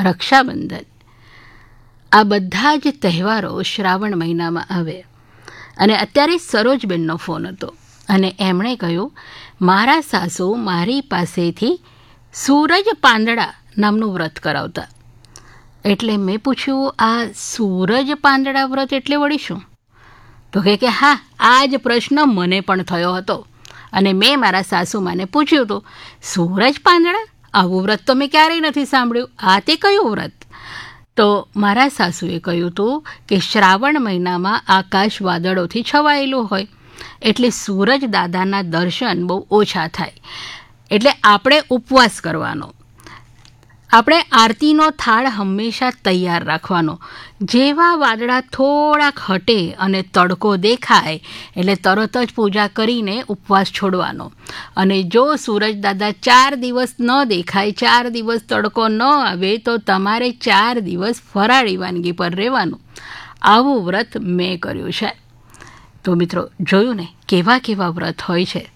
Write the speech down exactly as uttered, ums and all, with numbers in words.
રક્ષાબંધન, આ બધા જ તહેવારો શ્રાવણ મહિનામાં આવે. અને અત્યારે સરોજબેનનો ફોન હતો અને એમણે કહ્યું, મારા સાસુ મારી પાસેથી સૂરજ પાંદડા નામનું વ્રત કરાવતા. એટલે મેં પૂછ્યું, આ સૂરજ પાંદડા વ્રત એટલે વળી શું? તો કહે કે હા, આ જ પ્રશ્ન મને પણ થયો હતો અને મેં મારા સાસુમાને પૂછ્યું હતું, સૂરજ પાંદડા? આવું વ્રત તો મેં ક્યારેય નથી સાંભળ્યું, આ તે કયું વ્રત? તો મારા સાસુએ કહ્યું હતું કે શ્રાવણ મહિનામાં આકાશ વાદળોથી છવાયેલું હોય એટલે સૂરજ દાદાના દર્શન બહુ ઓછા થાય, એટલે આપણે ઉપવાસ કરવાનો. આપણે આરતીનો થાળ હંમેશા તૈયાર રાખવાનો. જેવા વાદળા થોડાક હટે અને તડકો દેખાય એટલે તરત જ પૂજા કરીને ઉપવાસ છોડવાનો. અને જો સૂરજ દાદા ચાર દિવસ ન દેખાય, ચાર દિવસ તડકો ન આવે, તો તમારે ચાર દિવસ ફરાળી વાનગી પર રહેવાનું. આવું વ્રત મેં કર્યું છે. તો મિત્રો, જોયું ને કેવા કેવા વ્રત હોય છે.